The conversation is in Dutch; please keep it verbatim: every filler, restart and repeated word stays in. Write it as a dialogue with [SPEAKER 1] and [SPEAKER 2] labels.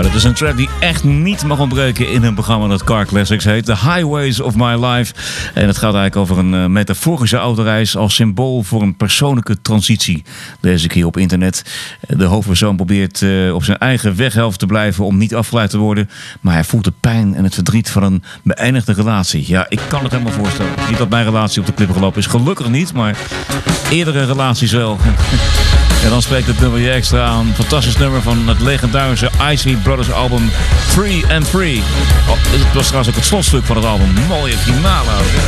[SPEAKER 1] Dat is een track die echt niet mag ontbreken in een programma dat Car Classics heet. The Highways of My Life. En het gaat eigenlijk over een uh, metaforische autoreis als symbool voor een persoonlijke transitie. Lees ik hier op internet. De hoofdpersoon probeert uh, op zijn eigen weghelft te blijven om niet afgeleid te worden. Maar hij voelt de pijn en het verdriet van een beëindigde relatie. Ja, ik kan het helemaal voorstellen. Niet dat mijn relatie op de klippen gelopen is. Gelukkig niet, maar eerdere relaties wel. En dan spreekt het nummer je extra aan. Fantastisch nummer van het legendarische Isley Brothers album Free and Free. Oh, het was trouwens ook het slotstuk van het album. Mooie finale ook.